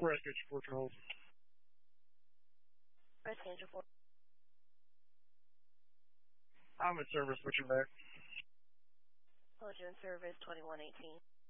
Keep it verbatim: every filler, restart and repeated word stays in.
Rescue support to hold. Rescue support. I'm in service, switching back. Hold you in service twenty-one eighteen.